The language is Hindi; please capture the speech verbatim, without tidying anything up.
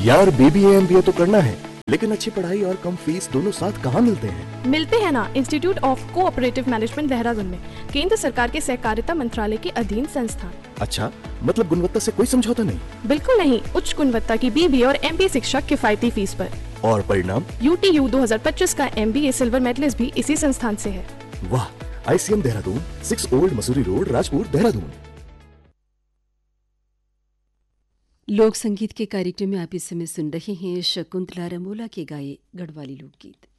यार बीबीए एमबीए तो करना है, लेकिन अच्छी पढ़ाई और कम फीस दोनों साथ कहाँ मिलते हैं? मिलते हैं ना, institute of cooperative management Dehradun में, केंद्र सरकार के सहकारिता मंत्रालय के अधीन संस्थान। अच्छा, मतलब गुणवत्ता से कोई समझौता नहीं? बिल्कुल नहीं, उच्च गुणवत्ता की बीबीए और एमबीए शिक्षा किफायती फीस पर। और परिणाम? यूटीयू दो हज़ार पच्चीस का एमबीए सिल्वर मेडलिस्ट भी इसी संस्थान से है। वाह, ICM Dehradun, six old Mussoorie road, Rajpur, Dehradun. लोक संगीत के कार्यक्रम में आप इस समय सुन रहे हैं शकुंतला रमोला के गाए गढ़वाली लोकगीत।